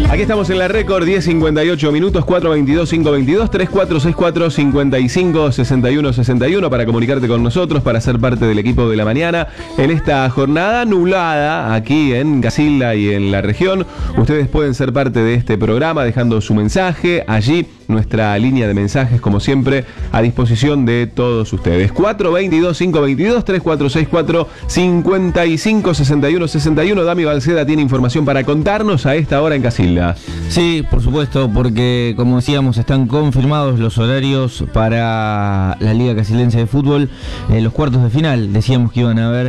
Aquí estamos en la récord, 10:58 minutos, 422-522, 3464-556161 para comunicarte con nosotros, para ser parte del equipo de la mañana. En esta jornada nublada aquí en Casilda y en la región, ustedes pueden ser parte de este programa dejando su mensaje allí. Nuestra línea de mensajes, como siempre, a disposición de todos ustedes. 422-522, 3464-556161. Dami Balceda tiene información para contarnos a esta hora en Casilda. Sí, por supuesto, porque como decíamos, están confirmados los horarios para la Liga Casildense de Fútbol. Los cuartos de final, decíamos que iban a haber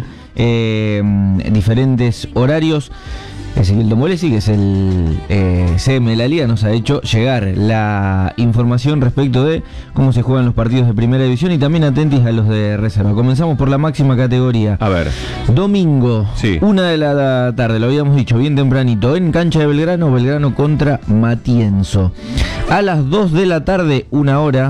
diferentes horarios. Ezequiel Tombolesi, que es el CM de la Liga, nos ha hecho llegar la información respecto de cómo se juegan los partidos de primera división y también atentis a los de reserva. Comenzamos por la máxima categoría. A ver. Domingo, sí. 1 de la tarde, lo habíamos dicho bien tempranito, en cancha de Belgrano, Belgrano contra Matienzo. A las 2 de la tarde, una hora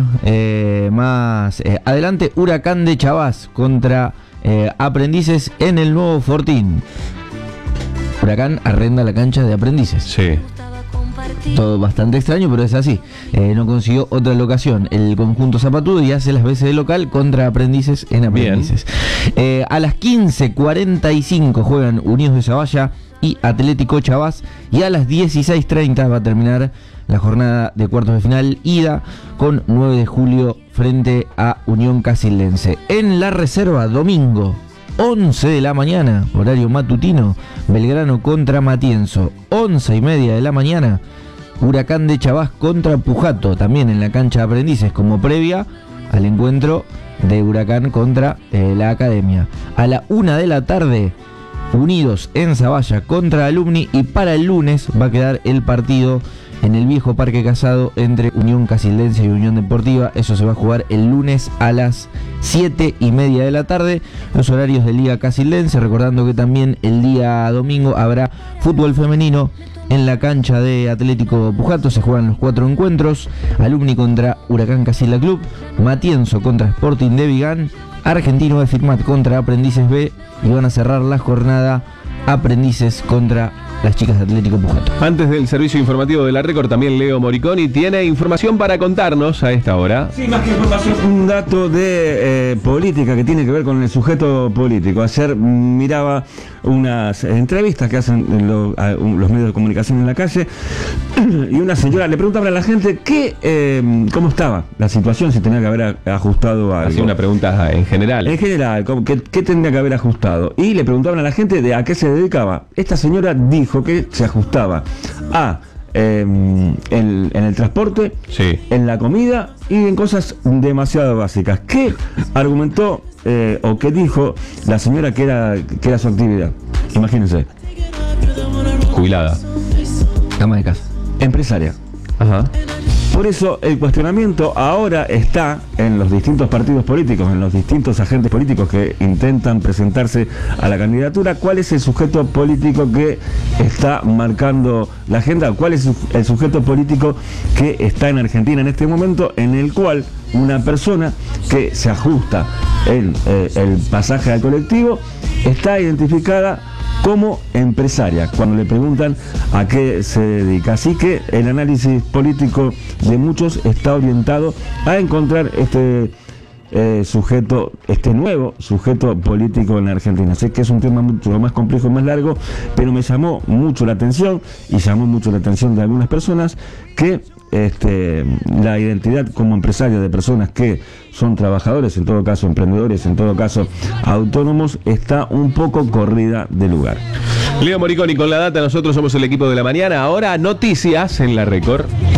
más adelante, Huracán de Chavás contra Aprendices en el Nuevo Fortín. Huracán arrenda la cancha de Aprendices. Sí. Todo bastante extraño, pero es así. No consiguió otra locación. El conjunto Zapatudo y hace las veces de local contra Aprendices en Aprendices. A las 15:45 juegan Unidos de Zavalla y Atlético Chavás. Y a las 16:30 va a terminar la jornada de cuartos de final ida con 9 de julio frente a Unión Casildense. En la reserva, domingo, 11 de la mañana, horario matutino, Belgrano contra Matienzo. 11:30 de la mañana, Huracán de Chavás contra Pujato, también en la cancha de Aprendices, como previa al encuentro de Huracán contra la Academia. A la 1 de la tarde, Unidos en Zavalla contra Alumni, y para el lunes va a quedar el partido en el viejo Parque Casado entre Unión Casildense y Unión Deportiva. Eso se va a jugar el lunes a las 7:30 de la tarde. Los horarios de Liga Casildense, recordando que también el día domingo habrá fútbol femenino en la cancha de Atlético Pujato. Se juegan los 4 encuentros: Alumni contra Huracán Casilda Club, Matienzo contra Sporting de Vigán, Argentino de Firmat contra Aprendices B, y van a cerrar la jornada Aprendices contra las chicas de Atlético Pujato. Antes del servicio informativo de la Récord, también Leo Moriconi tiene información para contarnos a esta hora. Sí, más que información, un dato de política que tiene que ver con el sujeto político. Ayer miraba unas entrevistas que hacen los medios de comunicación en la calle, y una señora le preguntaba a la gente cómo estaba la situación, si tenía que haber ajustado algo. Hacía una pregunta en general. En general, ¿qué tendría que haber ajustado? Y le preguntaban a la gente de a qué se dedicaba. Esta señora dijo que se ajustaba en el transporte, sí, en la comida y en cosas demasiado básicas. ¿Qué argumentó o qué dijo la señora que era su actividad? Imagínense. Jubilada. Ama de casa. Empresaria. Ajá. Por eso el cuestionamiento ahora está en los distintos partidos políticos, en los distintos agentes políticos que intentan presentarse a la candidatura. ¿Cuál es el sujeto político que está marcando la agenda? ¿Cuál es el sujeto político que está en Argentina en este momento, en el cual una persona que se ajusta el pasaje al colectivo está identificada como empresaria, cuando le preguntan a qué se dedica? Así que el análisis político de muchos está orientado a encontrar este nuevo sujeto político en la Argentina. Sé que es un tema mucho más complejo y más largo, pero me llamó mucho la atención, y llamó mucho la atención de algunas personas, que la identidad como empresario de personas que son trabajadores, en todo caso emprendedores, en todo caso autónomos, está un poco corrida de lugar. Leo Moriconi con la data, nosotros somos el equipo de la mañana. Ahora noticias en la Récord.